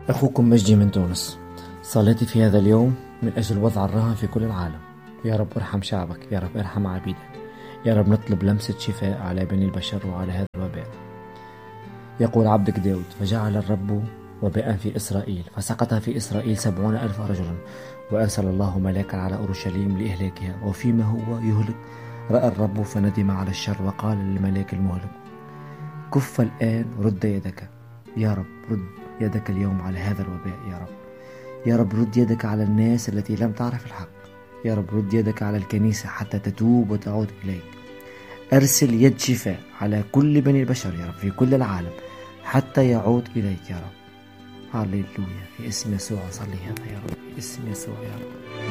أخوكم مجدي من تونس. صليت في هذا اليوم من أجل وضع الرهن في كل العالم. يا رب ارحم شعبك، يا رب ارحم عبيدك، يا رب نطلب لمسة شفاء على بني البشر وعلى هذا الوباء. يقول عبدك داود: فجعل الرب وباء في إسرائيل، فسقط في إسرائيل 70,000 رجلا، وأرسل الله ملاكا على أورشليم لإهلاكها. وفيما هو يهلك رأى الرب فندم على الشر، وقال للملاك المهلك: كف الآن، رد يدك. يا رب رد يدك اليوم على هذا الوباء. يا رب، يا رب رد يدك على الناس التي لم تعرف الحق. يا رب رد يدك على الكنيسة حتى تتوب وتعود إليك. أرسل يد شفاء على كل بني البشر يا رب في كل العالم حتى يعود إليك يا رب. هاليلويا، في اسم يسوع صلي هذا يا رب، في اسم يسوع يا رب.